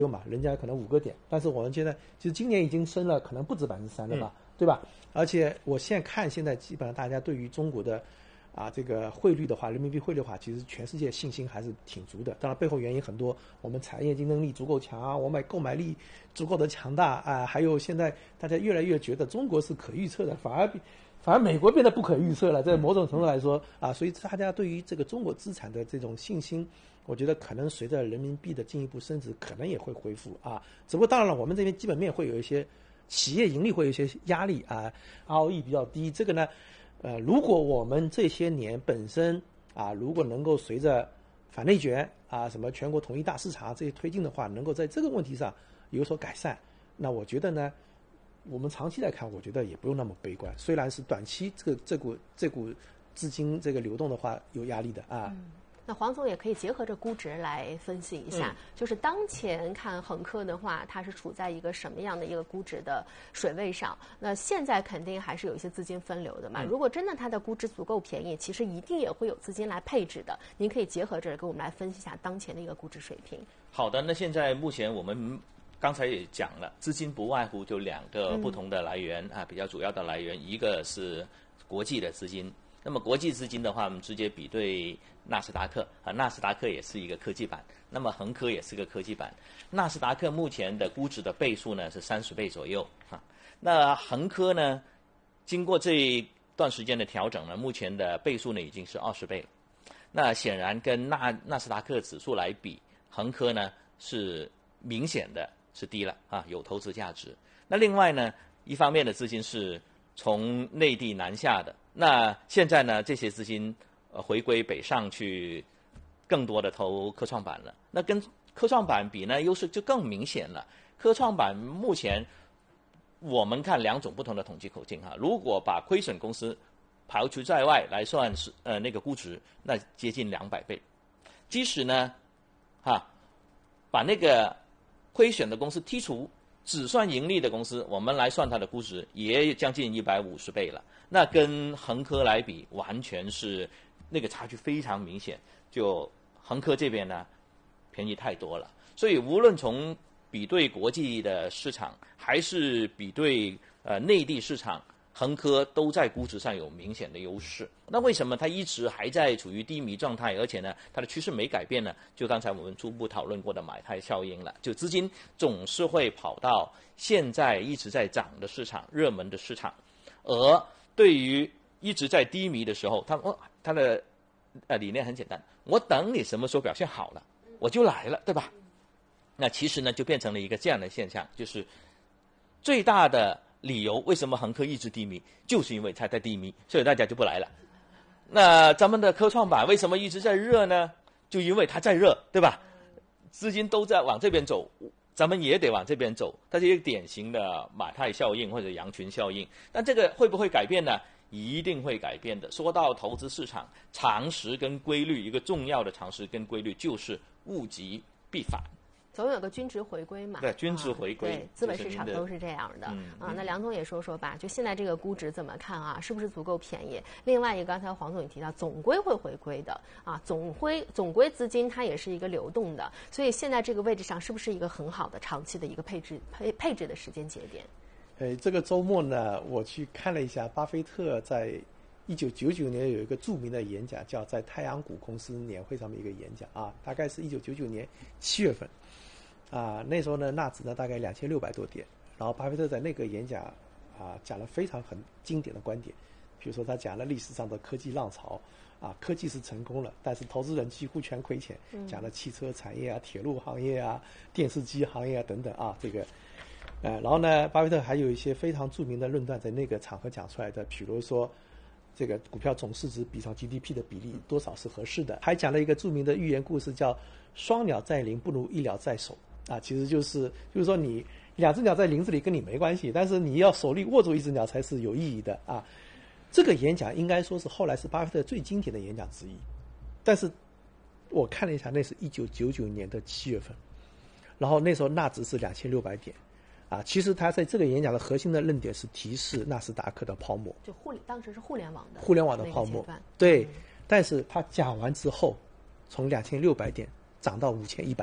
嘛，人家可能5个点，但是我们现在其实今年已经升了，可能不止3%了吧，对吧？而且我现在看，现在基本上大家对于中国的这个汇率的话，人民币汇率的话，其实全世界信心还是挺足的。当然背后原因很多，我们产业竞争力足够强啊，我们购买力足够的强大啊，还有现在大家越来越觉得中国是可预测的，反而美国变得不可预测了。在某种程度来说所以大家对于这个中国资产的这种信心，我觉得可能随着人民币的进一步升值，可能也会恢复只不过当然了，我们这边基本面会有一些企业盈利会有一些压力ROE 比较低。这个呢，如果我们这些年本身如果能够随着反内卷什么全国统一大市场这些推进的话，能够在这个问题上有所改善，那我觉得呢，我们长期来看，我觉得也不用那么悲观。虽然是短期这股资金这个流动的话有压力的那黄总也可以结合着估值来分析一下，就是当前看恒科的话，它是处在一个什么样的一个估值的水位上？那现在肯定还是有一些资金分流的嘛。如果真的它的估值足够便宜，其实一定也会有资金来配置的。您可以结合着给我们来分析一下当前的一个估值水平。 好的，那现在目前我们刚才也讲了，资金不外乎就2个不同的来源比较主要的来源，一个是国际的资金。那么国际资金的话，我们直接比对纳斯达克纳斯达克也是一个科技板，那么恒科也是个科技板。纳斯达克目前的估值的倍数呢是30倍左右那恒科呢，经过这一段时间的调整呢，目前的倍数呢已经是20倍了。那显然跟纳斯达克指数来比，恒科呢是明显的是低了有投资价值。那另外呢，一方面的资金是从内地南下的，那现在呢，这些资金回归北上去，更多的投科创板了。那跟科创板比呢，优势就更明显了。科创板目前我们看2种不同的统计口径如果把亏损公司排除在外来算是那个估值，那接近200倍。即使呢把那个亏损的公司剔除，只算盈利的公司，我们来算它的估值也将近150倍了。那跟恒科来比，完全是那个差距非常明显。就恒科这边呢，便宜太多了。所以无论从比对国际的市场，还是比对内地市场，恒科都在估值上有明显的优势。那为什么它一直还在处于低迷状态，而且呢它的趋势没改变呢？就刚才我们初步讨论过的买太效应了，就资金总是会跑到现在一直在涨的市场、热门的市场，而对于一直在低迷的时候，它的理念很简单，我等你什么时候表现好了，我就来了，对吧？那其实呢就变成了一个这样的现象，就是最大的理由为什么恒科一直低迷，就是因为它在低迷，所以大家就不来了。那咱们的科创板为什么一直在热呢？就因为它在热，对吧？资金都在往这边走，咱们也得往这边走，它是一个典型的马太效应或者羊群效应。但这个会不会改变呢？一定会改变的。说到投资市场常识跟规律，一个重要的常识跟规律就是物极必反。 总有个均值回归嘛。 对，均值回归。 对，资本市场都是这样的。那梁总也说说吧，就现在这个估值怎么看是不是足够便宜？另外一个，刚才黄总也提到，总归会回归的总归资金它也是一个流动的，所以现在这个位置上是不是一个很好的长期的一个配置的时间节点？ 这个周末呢，我去看了一下巴菲特在1999年有一个著名的演讲，叫在太阳谷公司年会上面一个演讲大概是1999年7月份那时候呢纳指呢大概2600多点，然后巴菲特在那个演讲讲了非常很经典的观点，比如说他讲了历史上的科技浪潮科技是成功了，但是投资人几乎全亏钱，讲了汽车产业铁路行业电视机行业等等这个然后呢巴菲特还有一些非常著名的论断在那个场合讲出来的，比如说这个股票总市值比上 GDP 的比例多少是合适的，还讲了一个著名的寓言故事叫双鸟在林不如一鸟在手其实就是说你2只鸟在林子里跟你没关系，但是你要手里握住1只鸟才是有意义的这个演讲应该说是后来是巴菲特最经典的演讲之一，但是我看了一下，那是1999年的7月份，然后那时候纳指是2600点其实他在这个演讲的核心的论点是提示纳斯达克的泡沫， 就当时是互联网的泡沫，对但是他讲完之后从2600点涨到5100点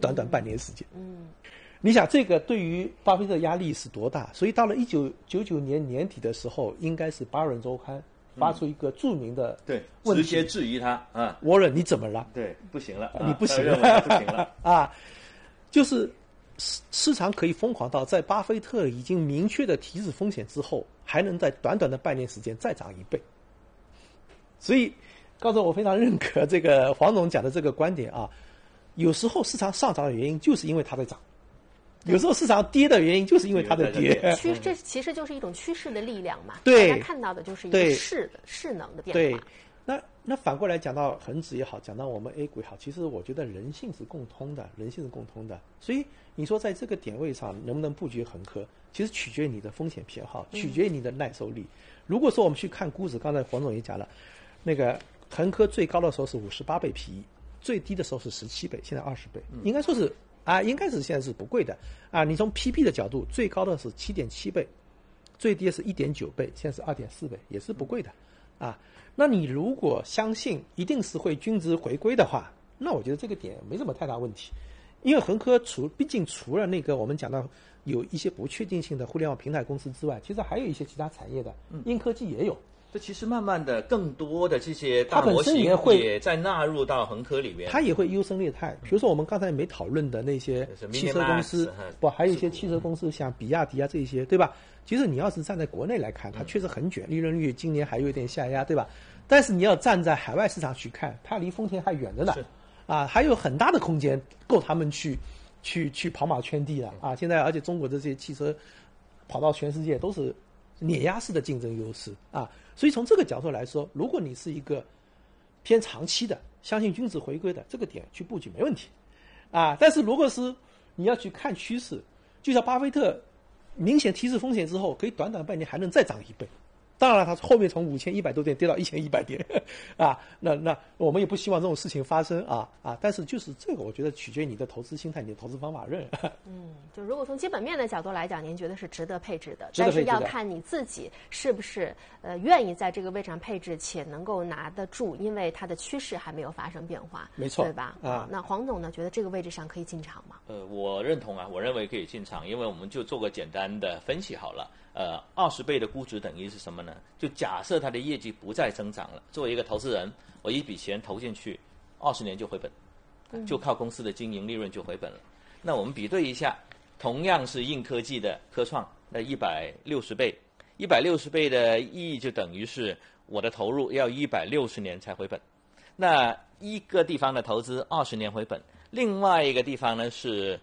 短半年时间。你想这个对于巴菲特压力是多大？所以到了1999年年底的时候，应该是《巴伦周刊》发出一个著名的问题， 直接质疑他啊 ，Warren 你怎么了？ 对，不行了， 你不行了， 不行了啊！就是市场可以疯狂到在巴菲特已经明确的提示风险之后，还能在短短的半年时间再涨1倍。所以，刚才我非常认可这个黄总讲的这个观点啊。有时候市场上涨的原因就是因为它在涨，有时候市场跌的原因就是因为它在跌。 这其实就是一种趋势的力量嘛。 对， 大家看到的就是一个势能的变化。 对，那反过来讲到恒指也好，讲到我们 A 股也好，其实我觉得人性是共通的，所以你说在这个点位上能不能布局恒科，其实取决于你的风险偏好，取决于你的耐受力。如果说我们去看估值，刚才黄总也讲了，那个恒科最高的时候是58倍 PE， 最低的时候是17倍，现在20倍，应该说是应该是现在是不贵的啊。你从 PP 的角度，最高的是7.7倍，最低的是1.9倍，现在是2.4倍，也是不贵的啊。那你如果相信一定是会均值回归的话，那我觉得这个点没什么太大问题。因为恒科毕竟除了那个我们讲到有一些不确定性的互联网平台公司之外，其实还有一些其他产业的，硬科技也有。 这其实慢慢的，更多的这些大模型也在纳入到恒科里面， 它也会优胜劣汰。比如说我们刚才没讨论的那些汽车公司，还有一些汽车公司，像比亚迪啊这些，对吧？其实你要是站在国内来看，它确实很卷，利润率今年还有一点下压，对吧？但是你要站在海外市场去看，它离风险还远着呢，还有很大的空间够他们去跑马圈地了啊！现在而且中国的这些汽车跑到全世界都是碾压式的竞争优势啊！所以从这个角度来说，如果你是一个偏长期的，相信均值回归的这个点去布局没问题啊。但是如果是你要去看趋势，就像巴菲特明显提示风险之后，可以短半年还能再涨1倍。当然了，它后面从5100多点跌到1100点啊，那我们也不希望这种事情发生啊。但是就是这个，我觉得取决于你的投资心态，你的投资方法论。 就如果从基本面的角度来讲，您觉得是值得配置的，但是要看你自己是不是愿意在这个位置上配置，且能够拿得住，因为它的趋势还没有发生变化， 没错， 对吧？那黄总呢，觉得这个位置上可以进场吗？ 我认同啊，我认为可以进场，因为我们就做个简单的分析好了。20倍的估值等于是什么呢？就假设它的业绩不再增长了，作为一个投资人，我一笔钱投进去，20年就回本，就靠公司的经营利润就回本了。那我们比对一下，同样是硬科技的科创，那160倍，160倍的意义就等于是我的投入要160年才回本。那一个地方的投资20年回本，另外一个地方呢是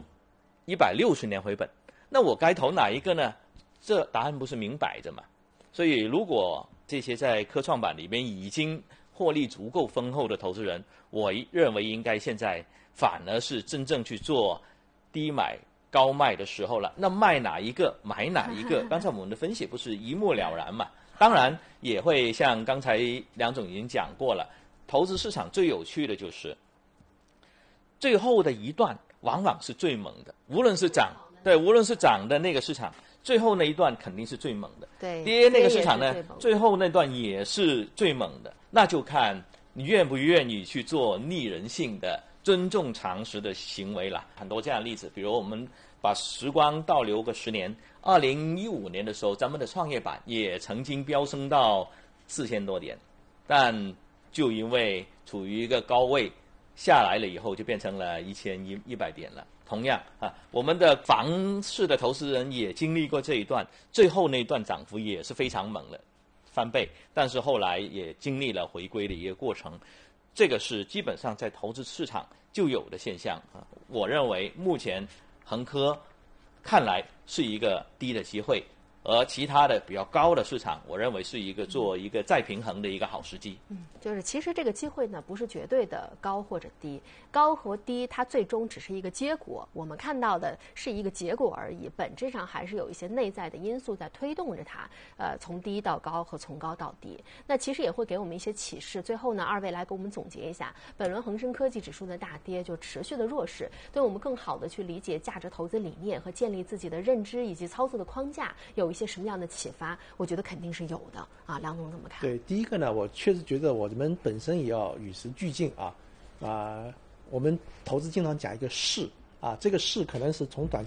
160年回本，那我该投哪一个呢？这答案不是明摆着嘛？所以如果这些在科创板里面已经获利足够丰厚的投资人，我认为应该现在反而是真正去做低买高卖的时候了。那卖哪一个买哪一个？刚才我们的分析不是一目了然嘛？当然也会像刚才梁总已经讲过了，投资市场最有趣的就是最后的一段往往是最猛的，无论是涨的那个市场，最后那一段肯定是最猛的。 对， 跌那个市场呢，最后那段也是最猛的。那就看你愿不愿意去做逆人性的、尊重常识的行为了。很多这样的例子，比如我们把时光倒流个10年，2015年的时候，咱们的创业板也曾经飙升到4000多点，但就因为处于一个高位，下来了以后就变成了1100点了。同样我们的房市的投资人也经历过这一段，最后那段涨幅也是非常猛的，翻倍，但是后来也经历了回归的一个过程。这个是基本上在投资市场就有的现象我认为目前恒科看来是一个低的机会，而其他的比较高的市场，我认为是一个做一个再平衡的一个好时机。 就是其实这个机会呢，不是绝对的高或者低，高和低它最终只是一个结果，我们看到的是一个结果而已，本质上还是有一些内在的因素在推动着它，从低到高和从高到低。那其实也会给我们一些启示。最后呢，二位来给我们总结一下，本轮恒生科技指数的大跌就持续的弱势，对我们更好的去理解价值投资理念和建立自己的认知以及操作的框架有一些什么样的启发？我觉得肯定是有的啊。梁总怎么看？ 对，第一个呢，我确实觉得我们本身也要与时俱进我们投资经常讲一个势这个势可能是从短